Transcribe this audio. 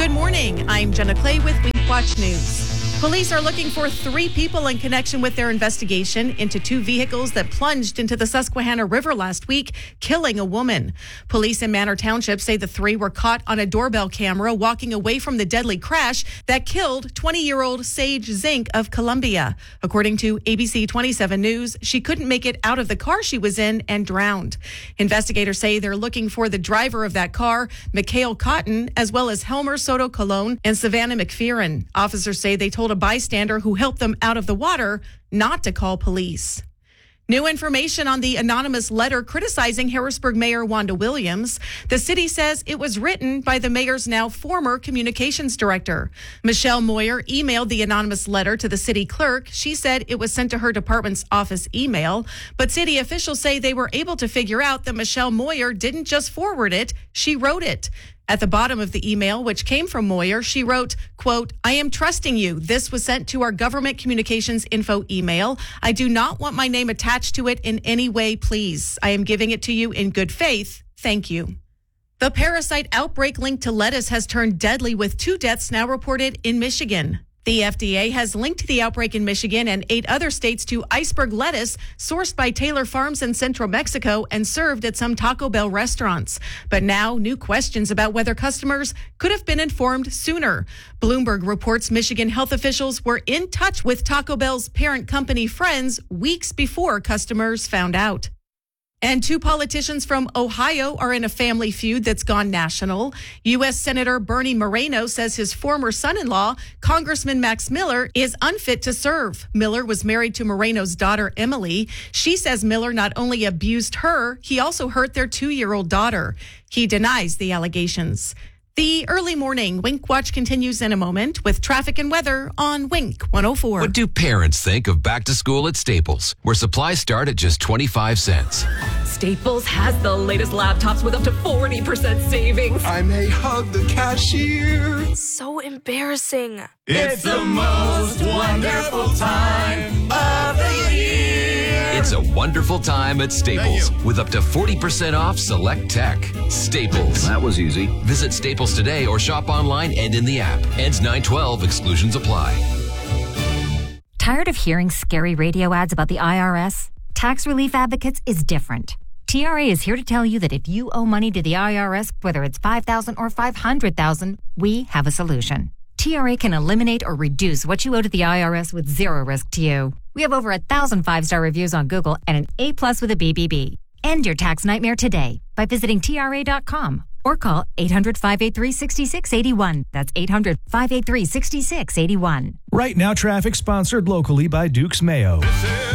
Good morning. I'm Jenna Clay with WinkWatch News. Police are looking for 3 people in connection with their investigation into 2 vehicles that plunged into the Susquehanna River last week, killing a woman. Police in Manor Township say the 3 were caught on a doorbell camera walking away from the deadly crash that killed 20-year-old Sage Zink of Columbia. According to ABC 27 News, she couldn't make it out of the car she was in and drowned. Investigators say they're looking for the driver of that car, Mikhail Cotton, as well as Helmer Soto Colon and Savannah McPheron. Officers say they told a bystander who helped them out of the water not to call police. New information on the anonymous letter criticizing Harrisburg Mayor Wanda Williams. The city says it was written by the mayor's now former communications director. Michelle Moyer emailed the anonymous letter to the city clerk. She said it was sent to her department's office email, but city officials say they were able to figure out that Michelle Moyer didn't just forward it, she wrote it. At the bottom of the email, which came from Moyer, she wrote, quote, "I am trusting you. This was sent to our government communications info email. I do not want my name attached to it in any way, please. I am giving it to you in good faith. Thank you." The parasite outbreak linked to lettuce has turned deadly with 2 deaths now reported in Michigan. The FDA has linked the outbreak in Michigan and 8 other states to iceberg lettuce sourced by Taylor Farms in central Mexico and served at some Taco Bell restaurants. But now new questions about whether customers could have been informed sooner. Bloomberg reports Michigan health officials were in touch with Taco Bell's parent company Friends weeks before customers found out. And 2 politicians from Ohio are in a family feud that's gone national. U.S. Senator Bernie Moreno says his former son-in-law, Congressman Max Miller, is unfit to serve. Miller was married to Moreno's daughter, Emily. She says Miller not only abused her, he also hurt their 2-year-old daughter. He denies the allegations. The early morning Wink Watch continues in a moment with traffic and weather on Wink 104. What do parents think of back to school at Staples, where supplies start at just 25 cents? Staples has the latest laptops with up to 40% savings. I may hug the cashier. So embarrassing. It's the most wonderful time of the year. It's a wonderful time at Staples with up to 40% off select tech. Staples. That was easy. Visit Staples today or shop online and in the app. Ends 9/12. Exclusions apply. Tired of hearing scary radio ads about the IRS? Tax Relief Advocates is different. TRA is here to tell you that if you owe money to the IRS, whether it's $5,000 or $500,000, we have a solution. TRA can eliminate or reduce what you owe to the IRS with 0 risk to you. We have over 1,000 5-star reviews on Google and an A+ with a BBB. End your tax nightmare today by visiting TRA.com or call 800-583-6681. That's 800-583-6681. Right Now Traffic, sponsored locally by Dukes Mayo.